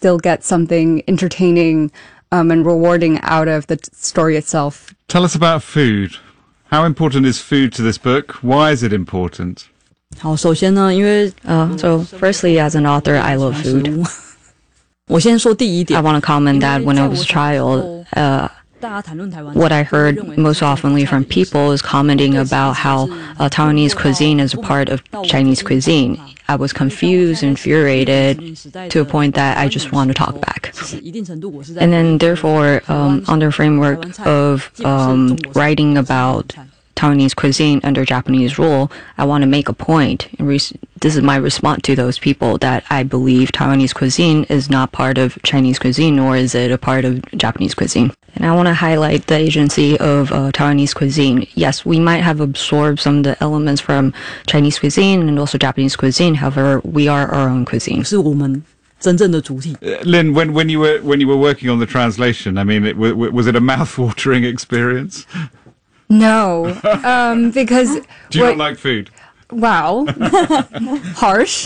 still get something entertaining and rewarding out of the story itself. Tell us about food. How important is food to this book? Why is it important? So firstly, as an author, I love food. I want to comment that when I was a child, what I heard most often from people is commenting about how Taiwanese cuisine is a part of Chinese cuisine. I was confused, infuriated, to a point that I just want to talk back. And then therefore, under the framework of writing about Taiwanese cuisine under Japanese rule, I want to make a point. This is my response to those people that I believe Taiwanese cuisine is not part of Chinese cuisine, nor is it a part of Japanese cuisine. And I want to highlight the agency of Taiwanese cuisine. Yes, we might have absorbed some of the elements from Chinese cuisine and also Japanese cuisine. However, we are our own cuisine. Lynn, when you were working on the translation, I mean, was it a mouth-watering experience? No, because... Do you not like food? Wow. Harsh.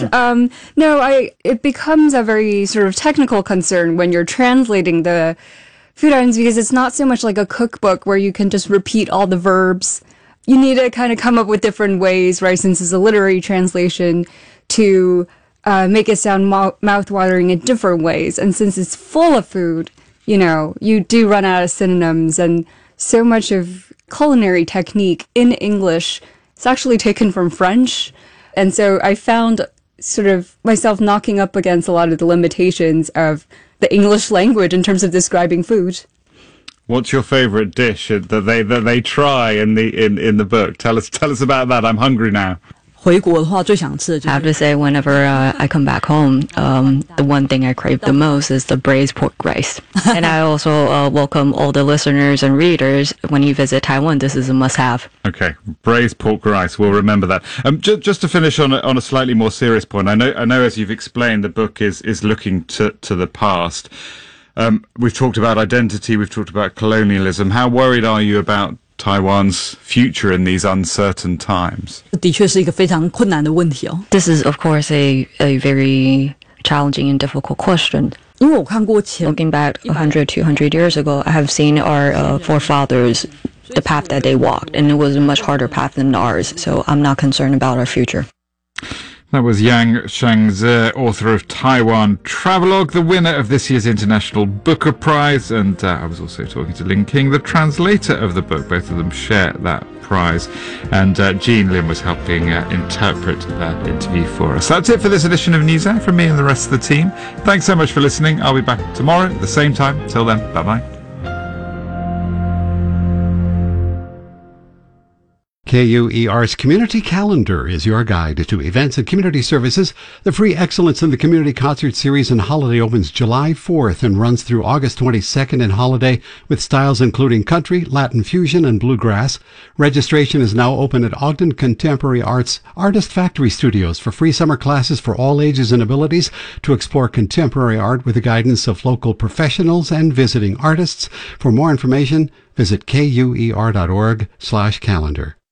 It becomes a very sort of technical concern when you're translating the food items, because it's not so much like a cookbook where you can just repeat all the verbs. You need to kind of come up with different ways, right, since it's a literary translation, to make it sound mouth-watering in different ways. And since it's full of food, you do run out of synonyms, and so much of culinary technique in English is actually taken from French. And so I found sort of myself knocking up against a lot of the limitations of the English language in terms of describing food. What's your favorite dish that they try in the book? Tell us about that. I'm hungry now. I have to say, whenever I come back home, the one thing I crave the most is the braised pork rice. And I also welcome all the listeners and readers. When you visit Taiwan, this is a must-have. Okay, braised pork rice. We'll remember that. Just to finish on a slightly more serious point, I know as you've explained, the book is looking to the past. We've talked about identity. We've talked about colonialism. How worried are you about Taiwan's future in these uncertain times? This is, of course, a very challenging and difficult question. Looking back 100, 200 years ago, I have seen our forefathers, the path that they walked, and it was a much harder path than ours, so I'm not concerned about our future. That was Yang Shangze, author of Taiwan Travelogue, the winner of this year's International Booker Prize. And I was also talking to Lynn King, the translator of the book. Both of them share that prize. And Jean Lim was helping interpret that interview for us. That's it for this edition of NewsHour from me and the rest of the team. Thanks so much for listening. I'll be back tomorrow at the same time. Till then, bye-bye. KUER's Community Calendar is your guide to events and community services. The free Excellence in the Community Concert Series and Holiday opens July 4th and runs through August 22nd and Holiday, with styles including country, Latin fusion, and bluegrass. Registration is now open at Ogden Contemporary Arts Artist Factory Studios for free summer classes for all ages and abilities to explore contemporary art with the guidance of local professionals and visiting artists. For more information, visit kuer.org/calendar.